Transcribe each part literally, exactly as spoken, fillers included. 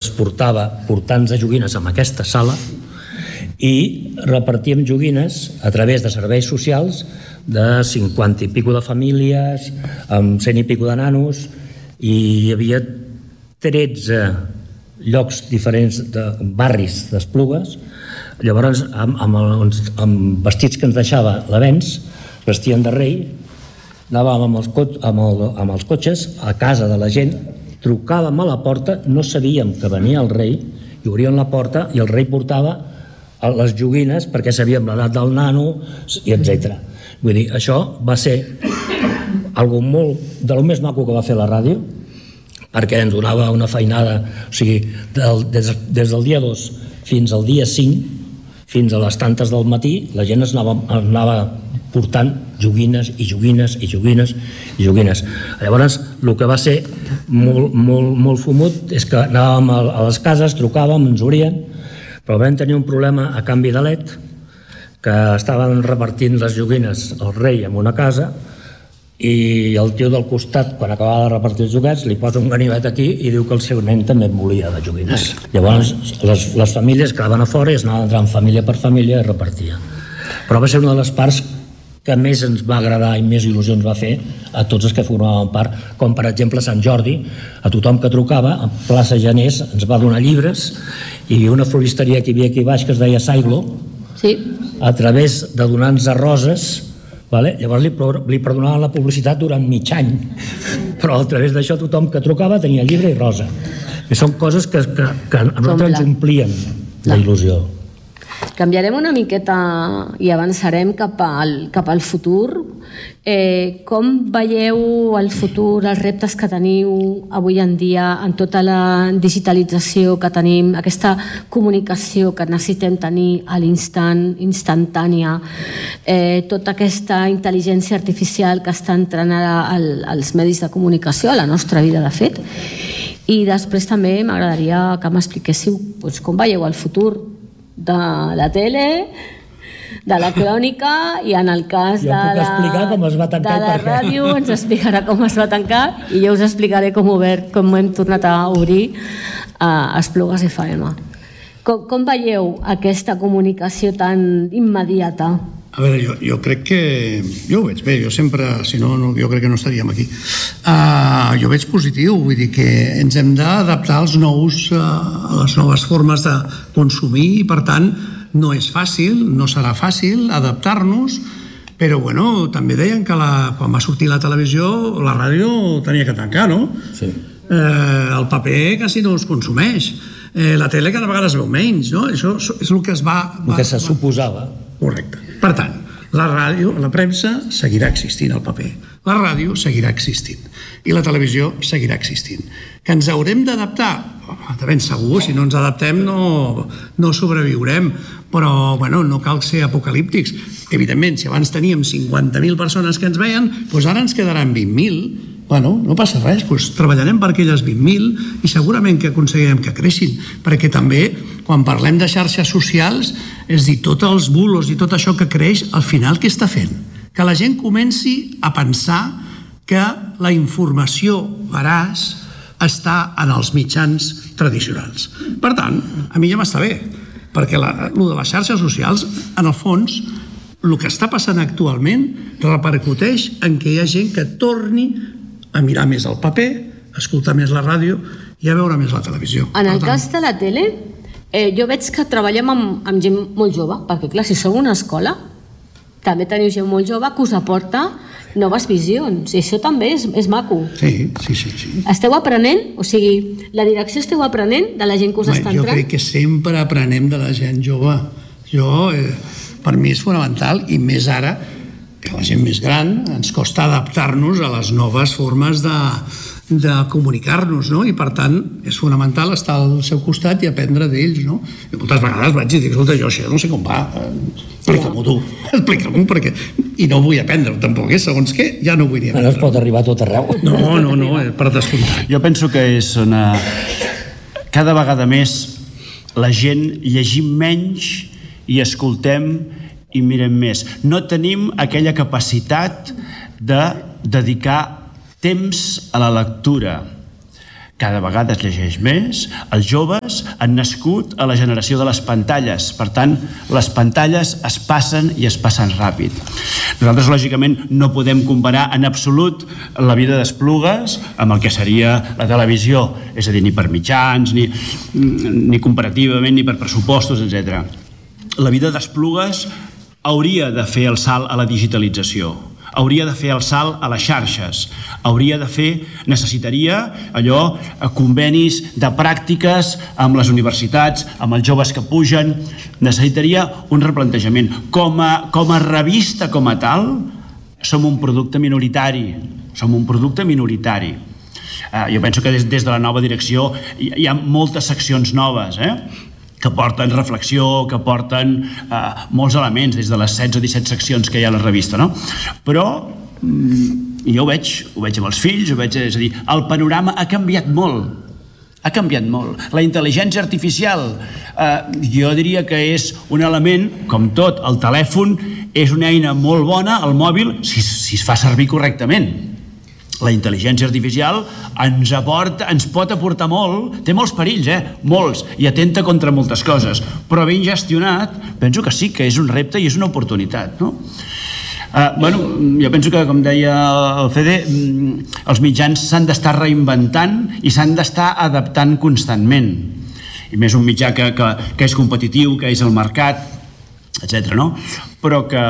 transportava portants de joguines en aquesta sala i repartíem joguines a través de serveis socials de cinquanta i pico de famílies, amb cent i pico de nanos, i hi havia tretze llocs diferents de barris d'Esplugues. Llavors, amb, amb, amb vestits que ens deixava l'Avenç, vestien de rei, anàvem amb els, amb, el, amb els cotxes a casa de la gent, trucàvem a la porta, no sabíem que venia el rei, i obrien la porta i el rei portava les joguines perquè sabíem l'edat del nano, i etcètera. Vull dir, això va ser algo molt, de lo més maco que va fer la ràdio, perquè ens donava una feinada, o sigui, del, des, des del dia dos fins al dia cinc, fins a les tantes del matí, la gent es anava, anava portant joguines i joguines i joguines i joguines. Llavors, el que va ser molt, molt, molt fumut és que anàvem a les cases, trucàvem, ens obrien, però vam tenir un problema a canvi de led, que estaven repartint les joguines al rei en una casa i el tio del costat, quan acabava de repartir els joguets, li posa un ganivet aquí i diu que el seu nen també en volia de joguines. Llavors, les, les famílies quedaven a fora i es anaven entrant família per família i repartia. Però va ser una de les parts que més ens va agradar i més il·lusió ens va fer a tots els que formaven part, com per exemple Sant Jordi, a tothom que trucava, a Plaça Janés ens va donar llibres, i hi havia una floristeria que hi havia aquí baix que es deia Saiglo, sí. A través de donar-nos roses, vale? Llavors li, li perdonaven la publicitat durant mig any, però a través d'això tothom que trucava tenia llibre i rosa. I són coses que, que, que a nosaltres ens omplien la il·lusió. Canviarem una miqueta i avançarem cap al, cap al futur. Eh, com veieu el futur, els reptes que teniu avui en dia en tota la digitalització que tenim, aquesta comunicació que necessitem tenir a l'instant, instantània, eh, tota aquesta intel·ligència artificial que està entrant ara als medis de comunicació, a la nostra vida de fet. I després també m'agradaria que m'expliquéssiu doncs, com veieu el futur de la tele, de la crònica, i en el cas de la, de la ràdio ens explicarà com es va tancar i jo us explicaré com, obert, com hem tornat a obrir a Esplugues F M. Com, com veieu aquesta comunicació tan immediata? A veure, jo, jo crec que... Jo ho veig bé, jo sempre... Si no, no jo crec que no estaríem aquí. Uh, jo veig positiu, vull dir que ens hem d'adaptar als nous, uh, a les noves formes de consumir i, per tant, no és fàcil, no serà fàcil adaptar-nos, però, bueno, també deien que la, quan va sortir la televisió, la ràdio tenia que tancar, no? Sí. Uh, el paper quasi no es consumeix. Uh, la tele cada vegada es veu menys, no? Això és el que es va... El que se suposava. Correcte. Per tant, la ràdio, la premsa seguirà existint al paper, la ràdio seguirà existint i la televisió seguirà existint. Que ens haurem d'adaptar? De ben segur, si no ens adaptem no, no sobreviurem, però bueno, no cal ser apocalíptics. Evidentment, si abans teníem cinquanta mil persones que ens veien, doncs ara ens quedaran vint mil. Bueno, no passa res, doncs treballarem per aquelles vint mil i segurament que aconseguirem que creixin, perquè també quan parlem de xarxes socials, és dir, tots els bulos i tot això que creix, al final què està fent? Que la gent comenci a pensar que la informació veraç està en els mitjans tradicionals. Per tant, a mi ja m'està bé, perquè la, el de les xarxes socials, en el fons, el que està passant actualment repercuteix en que hi ha gent que torni a mirar més el paper, a escoltar més la ràdio i a veure més la televisió. En el cas de la tele, eh, jo veig que treballem amb, amb gent molt jove, perquè clar, si sou una escola, també teniu gent molt jove que us aporta noves visions, i això també és, és maco. Sí, sí, sí, sí. Esteu aprenent? O sigui, la direcció esteu aprenent de la gent que us Home, està entrant? Jo crec que sempre aprenem de la gent jove. Jo, eh, per mi és fonamental, i més ara, que la gent més gran ens costa adaptar-nos a les noves formes de, de comunicar-nos, no? I per tant és fonamental estar al seu costat i aprendre d'ells, no? I moltes vegades vaig dir, escolta, jo això no sé com va, explica-m'ho tu, explica-m'ho, perquè... I no vull aprendre tampoc, eh? Segons què, ja no vull ni aprendre. No es pot arribar a tot arreu. No, no, no, per descomptat. Jo penso que és una... Cada vegada més la gent llegim menys i escoltem i mirem més. No tenim aquella capacitat de dedicar temps a la lectura. cada vegada es llegeix més, els joves han nascut a la generació de les pantalles, per tant, les pantalles es passen i es passen ràpid. Nosaltres, lògicament, no podem comparar en absolut la vida d'Esplugues amb el que seria la televisió, és a dir, ni per mitjans, ni, ni comparativament, ni per pressupostos, etcètera. La vida d'Esplugues hauria de fer el salt a la digitalització, hauria de fer el salt a les xarxes, hauria de fer, necessitaria allò, convenis de pràctiques amb les universitats, amb els joves que pugen, necessitaria un replantejament. Com a, com a revista com a tal, som un producte minoritari, som un producte minoritari. Uh, jo penso que des, des de la nova direcció hi, hi ha moltes seccions noves, eh? que porten reflexió, que porten eh, molts elements, des de les setze o disset seccions que hi ha a la revista, no? Però mm, jo ho veig, ho veig amb els fills, ho veig, és a dir, el panorama ha canviat molt, ha canviat molt. La intel·ligència artificial, eh, jo diria que és un element, com tot, el telèfon és una eina molt bona, el mòbil, si, si es fa servir correctament. La intel·ligència artificial ens aporta, ens pot aportar molt, té molts perills, eh? molts, i atenta contra moltes coses, però ben gestionat, penso que sí, que és un repte i és una oportunitat, no? Uh, bueno, jo penso que, com deia el Fede, els mitjans s'han d'estar reinventant i s'han d'estar adaptant constantment, i més un mitjà que, que, que és competitiu, que és el mercat, etcètera, no? Però que...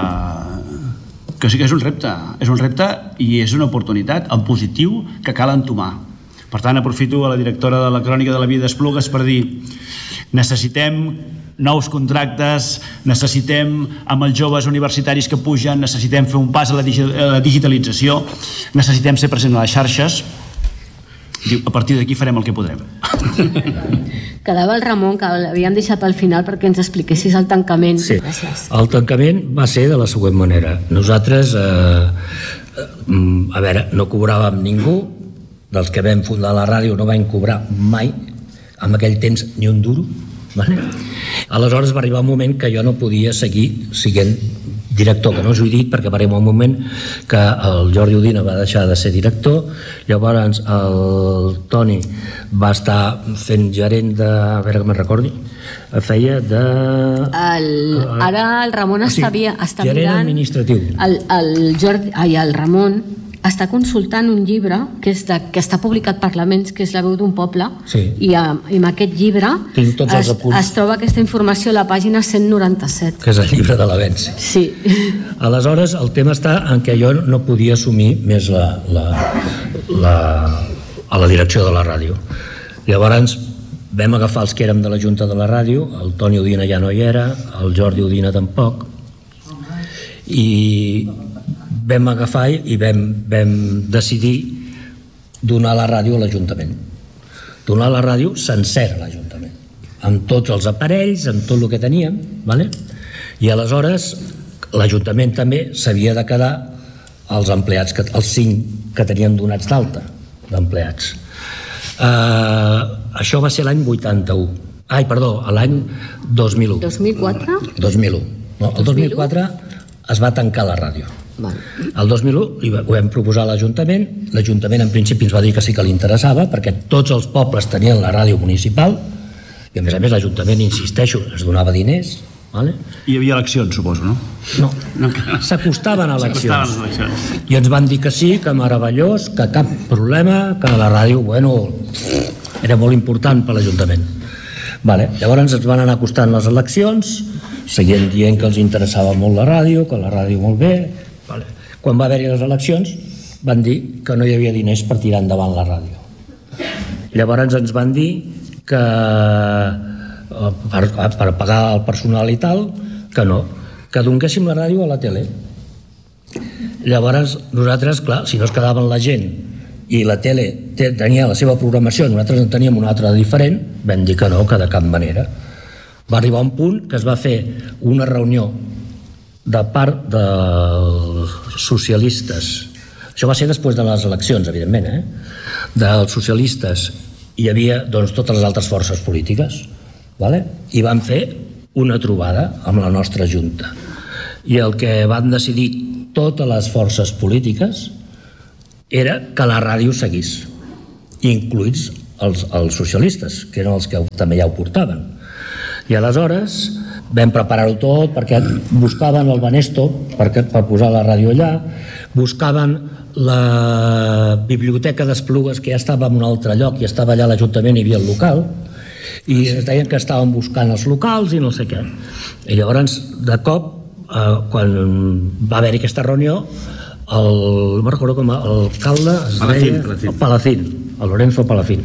que sí que és un repte, és un repte i és una oportunitat en positiu que cal entomar. Per tant, aprofito a la directora de la Crònica de la Vida d'Esplugues per dir: necessitem nous contractes, necessitem, amb els joves universitaris que pugen, necessitem fer un pas a la digitalització, necessitem ser presents a les xarxes. Diu, a partir d'aquí farem el que podrem. Quedava el Ramon, que l'havíem deixat pel final perquè ens expliquessis el tancament. Sí, gràcies. El tancament va ser de la següent manera. Nosaltres, eh, a veure, no cobràvem ningú, dels que vam fundar la ràdio no vam cobrar mai, en aquell temps ni un duro, vale? Aleshores va arribar un moment que jo no podia seguir sent director, que no us ho he dit perquè va arribar un moment que el Jordi Udina va deixar de ser director, llavors el Toni va estar fent gerent de, a veure que me'n recordi, feia de... El, ara el Ramon o sigui, està, està gerent mirant... administratiu. El, el, Jordi, ai, el Ramon està consultant un llibre que, és de, que està publicat per Laments, que és La veu d'un poble, sí. i, a, i amb aquest llibre es, es troba aquesta informació a la pàgina cent noranta-set. Que és el llibre de l'Avenci. Sí. Aleshores, el tema està en què jo no podia assumir més la, la, la, a la direcció de la ràdio. Llavors vam agafar els que érem de la Junta de la Ràdio, el Toni Udina ja no hi era, el Jordi Udina tampoc, i vam agafar i vam, vam decidir donar la ràdio a l'Ajuntament. Donar la ràdio sencera a l'Ajuntament, amb tots els aparells, amb tot el que teníem, vale? I aleshores l'Ajuntament també s'havia de quedar els empleats, que, els cinc que tenien donats d'alta d'empleats. Uh, això va ser l'any vuitanta-u. Ai, perdó, l'any dos mil u. dos mil quatre? dos mil u. No, el dos mil quatre es va tancar la ràdio. Vale. El dos mil u ho vam proposar a l'Ajuntament. L'Ajuntament en principi ens va dir que sí que li interessava perquè tots els pobles tenien la ràdio municipal i a més a més l'Ajuntament, insisteixo, es donava diners, vale? Hi havia eleccions, suposo, no? No, s'acostaven a eleccions. S'acostaven a eleccions. I ens van dir que sí, que meravellós, que cap problema, que la ràdio, bueno, era molt important per l'Ajuntament. Vale. Llavors ens van anar acostant les eleccions, seguien dient que els interessava molt la ràdio, que la ràdio molt bé. Vale. Quan va haver-hi les eleccions van dir que no hi havia diners per tirar endavant la ràdio. Llavors ens van dir que per, per pagar el personal i tal, que no, que donéssim la ràdio a la tele. Llavors nosaltres, clar, si no es quedaven la gent i la tele tenia la seva programació, nosaltres en teníem una altra diferent, vam dir que no, que de cap manera. Va arribar un punt que es va fer una reunió de part dels socialistes, això va ser després de les eleccions, evidentment, eh? dels socialistes, hi havia doncs, totes les altres forces polítiques, vale? I van fer una trobada amb la nostra Junta. I el que van decidir totes les forces polítiques era que la ràdio seguís. incluïts els, els socialistes, que eren els que també ja ho portaven. I aleshores vam preparar-ho tot perquè buscaven el Banesto per, per posar la ràdio allà, buscaven la biblioteca d'Esplugues, que ja estava en un altre lloc i estava allà a l'Ajuntament, hi havia el local, i es deien que estaven buscant els locals i no sé què. I llavors, de cop, eh, quan va haver-hi aquesta reunió, el, no me'n recordo com l'alcalde es Palacín, deia el Palacín, el Lorenzo Palacín.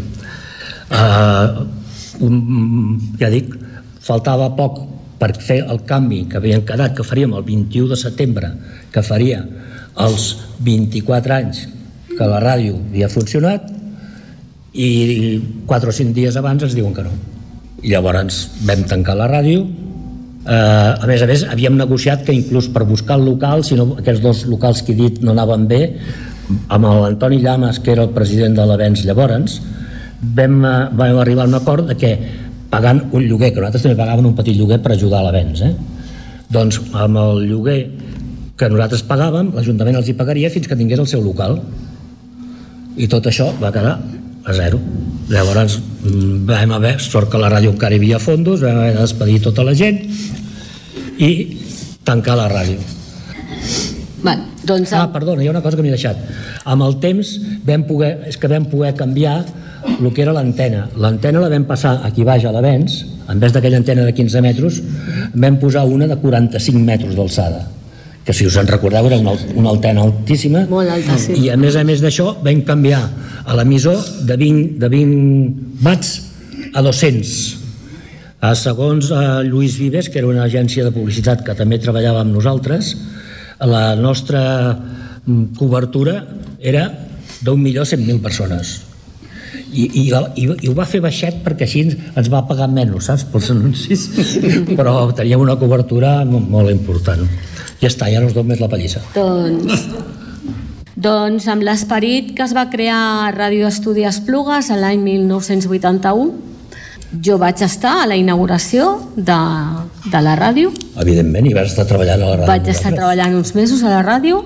Eh, un, ja dic, faltava poc per fer el canvi que havien quedat, que faríem el vint-i-u de setembre, que faria els vint-i-quatre anys que la ràdio havia funcionat, i quatre o cinc dies abans ens diuen que no. I llavors vam tancar la ràdio. Eh, a més a més, havíem negociat que inclús per buscar el local, si no, aquests dos locals que he dit no anaven bé, amb l'Antoni Llamas, que era el president de l'Avenç llavors, vam, vam arribar a un acord de que pagant un lloguer, que nosaltres també pagaven un petit lloguer per ajudar a l'Avenç, eh? Doncs amb el lloguer que nosaltres pagàvem, l'Ajuntament els hi pagaria fins que tingués el seu local. I tot això va quedar a zero. Llavors vam haver, sort que la ràdio encara hi havia fondos, vam haver de despedir tota la gent i tancar la ràdio. Bé, doncs... Ah, perdona, hi ha una cosa que m'he deixat. Amb el temps vam poder, és que vam poder canviar el que era l'antena. L'antena la vam passar aquí baix a l'Avenç, en vez d'aquella antena de quinze metres, vam posar una de quaranta-cinc metres d'alçada, que si us en recordeu era una, una antena altíssima. Molt alta, sí. I a més a més d'això vam canviar a l'emissor de vint, de vint watts a dos-cents. A segons a Lluís Vives, que era una agència de publicitat que també treballava amb nosaltres, la nostra cobertura era d'un milió cent mil persones. I, i, i, i ho va fer baixet perquè així ens va pagar menys, saps, pels anuncis, però teníem una cobertura molt, molt important. Ja està, ja no us dono més la pallissa. Doncs, doncs amb l'esperit que es va crear a Ràdio Estudi Esplugues l'any mil nou-cents vuitanta-u, jo vaig estar a la inauguració de, de la ràdio. Evidentment, i vas estar treballant a la ràdio. Vaig estar treballant uns mesos a la ràdio.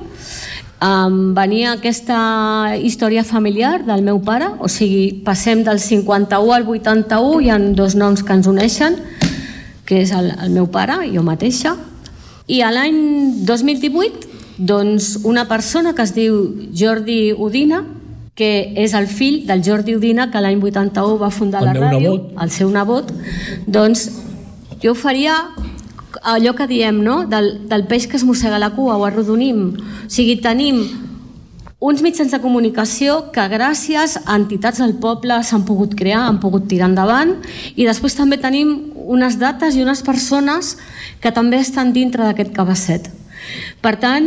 Um, venia aquesta història familiar del meu pare, o sigui, passem del cinquanta-u al vuitanta-u, hi ha dos noms que ens uneixen, que és el, el meu pare, jo mateixa, i a l'any dos mil divuit, doncs, una persona que es diu Jordi Udina, que és el fill del Jordi Udina, que l'any vuitanta-u va fundar la ràdio, el seu nebot, doncs jo faria allò que diem, no? Del, del peix que es mossega la cua, ho arrodonim. O sigui, tenim uns mitjans de comunicació que gràcies a entitats del poble s'han pogut crear, han pogut tirar endavant, i després també tenim unes dates i unes persones que també estan dintre d'aquest cabasset. Per tant,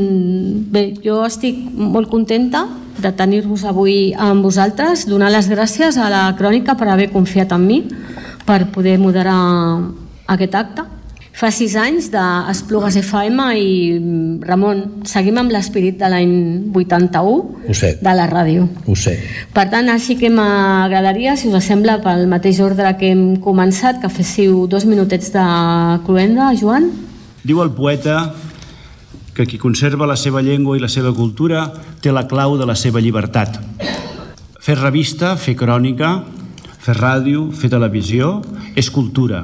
bé, jo estic molt contenta de tenir-vos avui amb vosaltres, donar les gràcies a la Crònica per haver confiat en mi, per poder moderar aquest acte. Fa sis anys d'Esplugues F M i, Ramon, seguim amb l'esperit de l'any vuitanta-u de la ràdio. Ho sé. Per tant, així que m'agradaria, si us sembla, pel mateix ordre que hem començat, que féssiu dos minutets de cloenda, Joan. Diu el poeta que qui conserva la seva llengua i la seva cultura té la clau de la seva llibertat. Fer revista, fer crònica, fer ràdio, fer televisió, és cultura.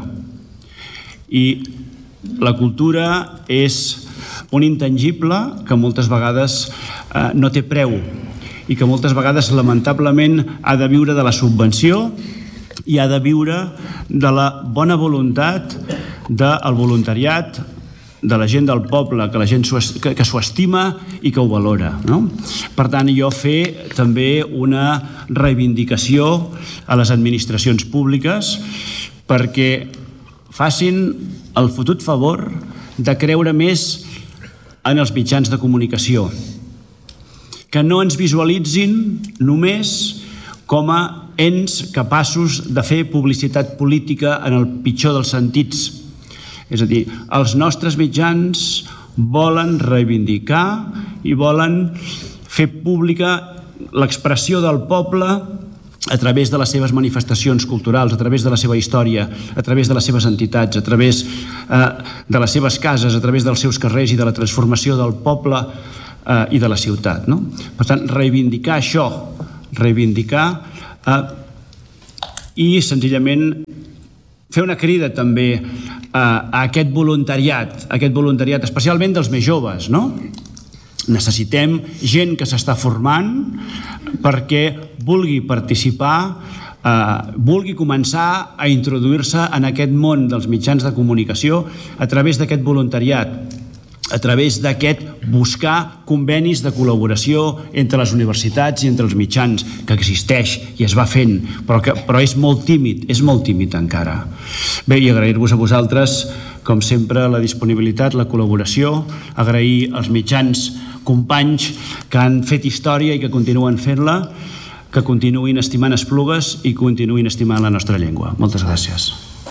I la cultura és un intangible que moltes vegades eh, no té preu i que moltes vegades, lamentablement, ha de viure de la subvenció i ha de viure de la bona voluntat del voluntariat, de la gent del poble, que la gent que, que s'ho estima i que ho valora, no? Per tant, jo fer també una reivindicació a les administracions públiques perquè facin el fotut favor de creure més en els mitjans de comunicació, que no ens visualitzin només com a ens capaços de fer publicitat política en el pitjor dels sentits. És a dir, els nostres mitjans volen reivindicar i volen fer pública l'expressió del poble a través de les seves manifestacions culturals, a través de la seva història, a través de les seves entitats, a través eh, de les seves cases, a través dels seus carrers i de la transformació del poble eh, i de la ciutat, no? Per tant, reivindicar això, reivindicar eh, i senzillament fer una crida també a, a aquest voluntariat, a aquest voluntariat especialment dels més joves, no? Necessitem gent que s'està formant perquè vulgui participar, eh, vulgui començar a introduir-se en aquest món dels mitjans de comunicació a través d'aquest voluntariat, a través d'aquest buscar convenis de col·laboració entre les universitats i entre els mitjans, que existeix i es va fent, però, que, però és molt tímid, és molt tímid encara. Bé, i agrair-vos a vosaltres, com sempre, la disponibilitat, la col·laboració, agrair als mitjans companys que han fet història i que continuen fent-la, que continuïn estimant Esplugues i continuïn estimant la nostra llengua. Moltes gràcies.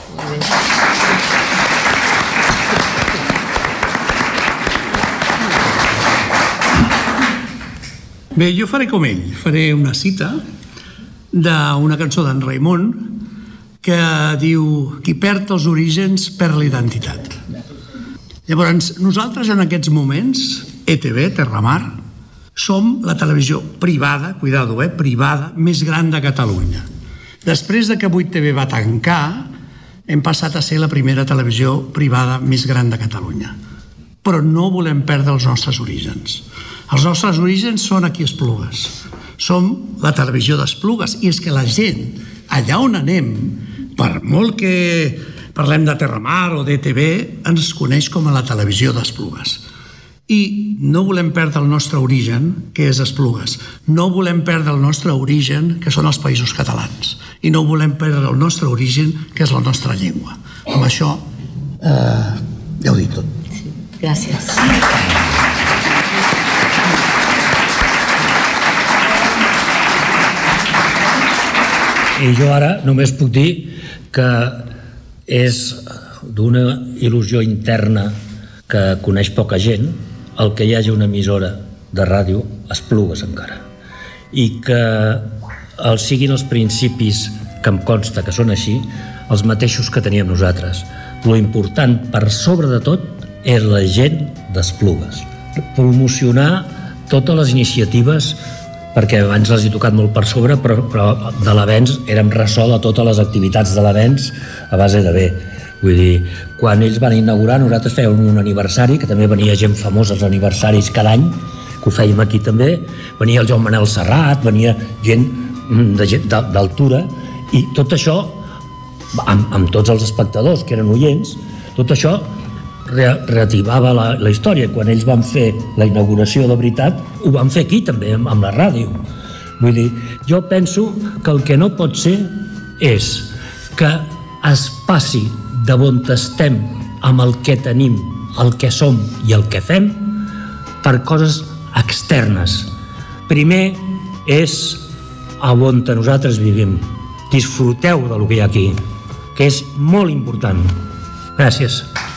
Bé, jo faré com ell, faré una cita d'una cançó d'en Raimon que diu: qui perd els orígens perd la identitat. Llavors, nosaltres en aquests moments, E T V, Terramar, som la televisió privada, cuidado, eh, privada, més gran de Catalunya. Després de que vuit T V va tancar, hem passat a ser la primera televisió privada més gran de Catalunya. Però no volem perdre els nostres orígens. Els nostres orígens són aquí a Esplugues. Som la televisió d'Esplugues, i és que la gent, allà on anem, per molt que parlem de Terramar o d'E T V, ens coneix com a la televisió d'Esplugues. I no volem perdre el nostre origen, que és Esplugues. No volem perdre el nostre origen, que són els Països Catalans. I no volem perdre el nostre origen, que és la nostra llengua. Amb això, eh, ja ho dic tot. Sí, gràcies. I jo ara només puc dir que és d'una il·lusió interna que coneix poca gent el que hi hagi una emissora de ràdio a Esplugues encara, i que els siguin els principis, que em consta que són així, els mateixos que teníem nosaltres. Lo important, per sobre de tot, és la gent d'Esplugues. Promocionar totes les iniciatives, perquè abans les he tocat molt per sobre, però, però de l'Avenç érem ressò de totes les activitats de l'Avenç a base de bé. Vull dir, quan ells van inaugurar, nosaltres fèiem un aniversari, que també venia gent famosa als aniversaris cada any, que ho fèiem aquí també, venia el Joan Manel Serrat, venia gent d'altura, i tot això, amb, amb tots els espectadors que eren oients, tot això re reactivava la, la història. Quan ells van fer la inauguració de veritat, ho van fer aquí també, amb, amb la ràdio. Vull dir, jo penso que el que no pot ser és que es passi de on estem amb el que tenim, el que som i el que fem per coses externes. Primer és a on nosaltres vivim. Disfruteu del que hi ha aquí, que és molt important. Gràcies.